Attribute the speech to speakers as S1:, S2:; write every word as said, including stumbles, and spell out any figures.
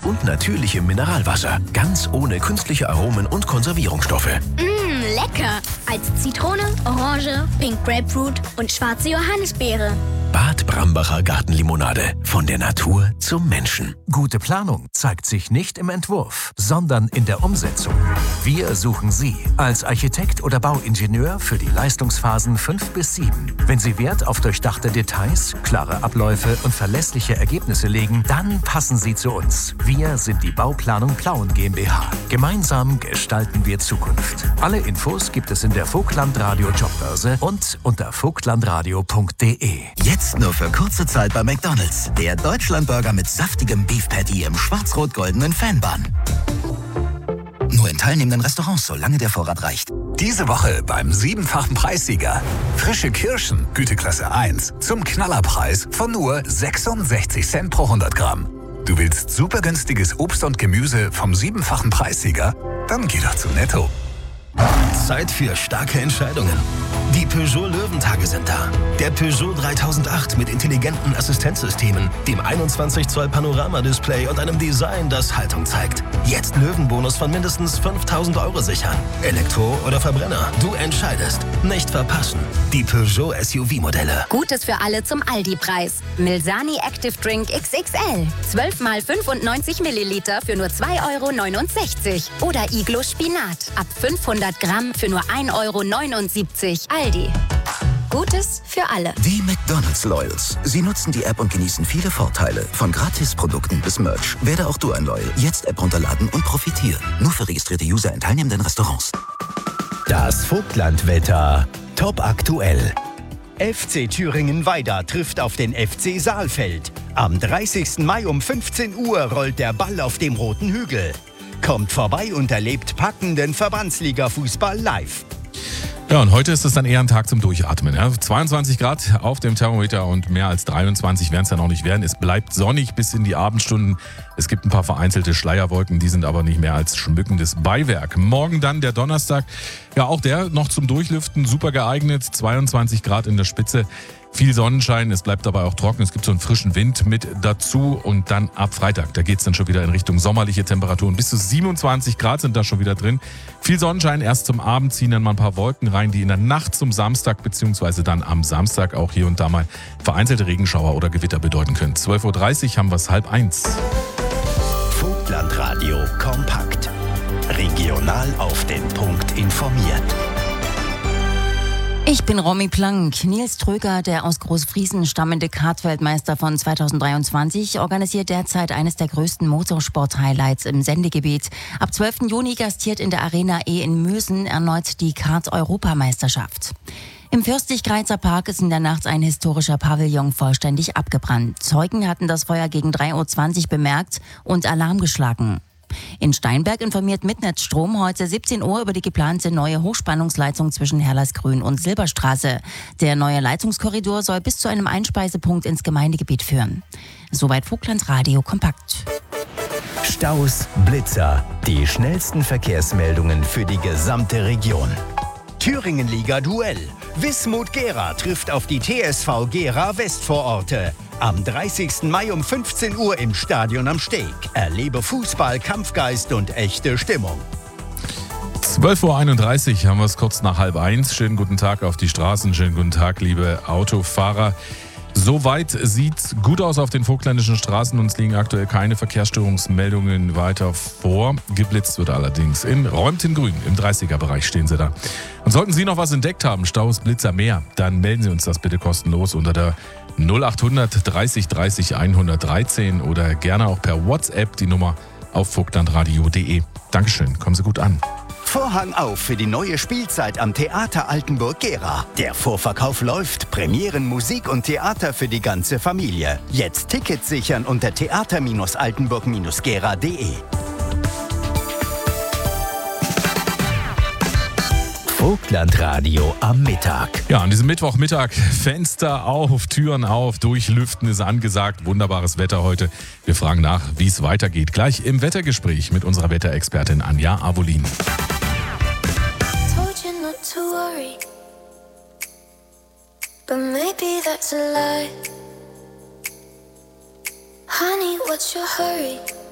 S1: und natürlichem Mineralwasser. Ganz ohne künstliche Aromen und Konservierungsstoffe.
S2: Mmh, lecker. Als Zitrone, Orange, Pink Grapefruit und schwarze Johannisbeere.
S1: Bad Brambacher Gartenlimonade. Von der Natur zum Menschen.
S3: Gute Planung zeigt sich nicht im Entwurf, sondern in der Umsetzung. Wir suchen Sie als Architekt oder Bauingenieur für die Leistungsphasen fünf bis sieben. Wenn Sie Wert auf durchdachte Details, klare Abläufe und verlässliche Ergebnisse legen, dann passen Sie zu uns. Wir sind die Bauplanung Plauen GmbH. Gemeinsam gestalten wir Zukunft. Alle Infos gibt es in der Vogtland Radio Jobbörse und unter vogtlandradio punkt de.
S4: Jetzt nur für kurze Zeit bei McDonald's. Der Deutschlandburger mit saftigem Beef Patty im schwarz-rot-goldenen Fanbun. Nur in teilnehmenden Restaurants, solange der Vorrat reicht.
S5: Diese Woche beim siebenfachen Preissieger. Frische Kirschen, Güteklasse eins, zum Knallerpreis von nur sechsundsechzig Cent pro hundert Gramm. Du willst super günstiges Obst und Gemüse vom siebenfachen Preissieger? Dann geh doch zu Netto.
S1: Zeit für starke Entscheidungen. Die Peugeot Löwentage sind da. Der Peugeot dreitausendacht mit intelligenten Assistenzsystemen, dem einundzwanzig Zoll Panoramadisplay und einem Design, das Haltung zeigt. Jetzt Löwenbonus von mindestens fünftausend Euro sichern. Elektro oder Verbrenner, du entscheidest. Nicht verpassen. Die Peugeot S U V-Modelle.
S6: Gutes für alle zum Aldi-Preis. Milsani Active Drink X X L. zwölf mal fünfundneunzig Milliliter für nur zwei Euro neunundsechzig. Oder Iglo Spinat. Ab fünfhundert Gramm für nur ein Euro neunundsiebzig. Aldi. Gutes für alle.
S4: Die McDonald's Loyals. Sie nutzen die App und genießen viele Vorteile. Von Gratisprodukten bis Merch. Werde auch du ein Loyal. Jetzt App runterladen und profitieren. Nur für registrierte User in teilnehmenden Restaurants.
S1: Das Vogtlandwetter. Top aktuell.
S7: F C Thüringen-Weida trifft auf den F C Saalfeld. Am dreißigsten Mai um fünfzehn Uhr rollt der Ball auf dem Roten Hügel. Kommt vorbei und erlebt packenden Verbandsliga-Fußball live.
S8: Ja, und heute ist es dann eher ein Tag zum Durchatmen. Ja. zweiundzwanzig Grad auf dem Thermometer und mehr als dreiundzwanzig werden es dann auch nicht werden. Es bleibt sonnig bis in die Abendstunden. Es gibt ein paar vereinzelte Schleierwolken, die sind aber nicht mehr als schmückendes Beiwerk. Morgen dann der Donnerstag. Ja, auch der noch zum Durchlüften super geeignet. zweiundzwanzig Grad in der Spitze. Viel Sonnenschein, es bleibt dabei auch trocken, es gibt so einen frischen Wind mit dazu und dann ab Freitag, da geht es dann schon wieder in Richtung sommerliche Temperaturen. Bis zu siebenundzwanzig Grad sind da schon wieder drin. Viel Sonnenschein, erst zum Abend ziehen dann mal ein paar Wolken rein, die in der Nacht zum Samstag bzw. dann am Samstag auch hier und da mal vereinzelte Regenschauer oder Gewitter bedeuten können. zwölf Uhr dreißig haben wir es halb eins.
S1: Vogtlandradio kompakt. Regional auf den Punkt informiert.
S9: Ich bin Romy Plank. Nils Tröger, der aus Großfriesen stammende Kartweltmeister von zweitausenddreiundzwanzig, organisiert derzeit eines der größten Motorsport-Highlights im Sendegebiet. Ab zwölften Juni gastiert in der Arena E in Mösen erneut die Kart-Europameisterschaft. Im Fürstlichkreitzer Park ist in der Nacht ein historischer Pavillon vollständig abgebrannt. Zeugen hatten das Feuer gegen drei Uhr zwanzig bemerkt und Alarm geschlagen. In Steinberg informiert Mitnetzstrom heute siebzehn Uhr über die geplante neue Hochspannungsleitung zwischen Herlersgrün und Silberstraße. Der neue Leitungskorridor soll bis zu einem Einspeisepunkt ins Gemeindegebiet führen. Soweit Vogtlandradio kompakt.
S1: Staus, Blitzer, die schnellsten Verkehrsmeldungen für die gesamte Region.
S7: Thüringenliga-Duell. Wismut Gera trifft auf die T S V Gera Westvororte. Am dreißigsten Mai um fünfzehn Uhr im Stadion am Steg. Erlebe Fußball, Kampfgeist und echte Stimmung.
S8: zwölf Uhr einunddreißig haben wir es kurz nach halb eins. Schönen guten Tag auf die Straßen, schönen guten Tag, liebe Autofahrer. Soweit sieht's gut aus auf den vogtländischen Straßen. Uns liegen aktuell keine Verkehrsstörungsmeldungen weiter vor. Geblitzt wird allerdings. In Räumtengrün, im dreißiger-Bereich stehen Sie da. Und sollten Sie noch was entdeckt haben, Staus, Blitzer, mehr, dann melden Sie uns das bitte kostenlos unter der null achthundert dreißig dreißig hundertdreizehn oder gerne auch per WhatsApp die Nummer auf vogtlandradio punkt de. Dankeschön, kommen Sie gut an.
S7: Vorhang auf für die neue Spielzeit am Theater Altenburg-Gera. Der Vorverkauf läuft. Premieren, Musik und Theater für die ganze Familie. Jetzt Tickets sichern unter theater altenburg gera punkt de.
S1: Vogtlandradio am Mittag.
S8: Ja, an diesem Mittwochmittag Fenster auf, Türen auf, durchlüften ist angesagt. Wunderbares Wetter heute. Wir fragen nach, wie es weitergeht. Gleich im Wettergespräch mit unserer Wetterexpertin Anja Avolin.
S10: Told you not to worry, but maybe that's a lie. Honey, what's your hurry?